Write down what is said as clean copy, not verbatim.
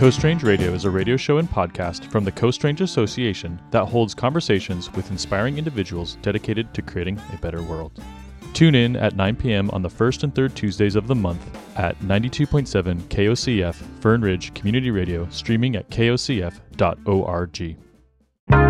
Coast Range Radio is a radio show and podcast from the Coast Range Association that holds conversations with inspiring individuals dedicated to creating a better world. Tune in at 9 p.m. on the first and third Tuesdays of the month at 92.7 KOCF Fern Ridge Community Radio, streaming at kocf.org.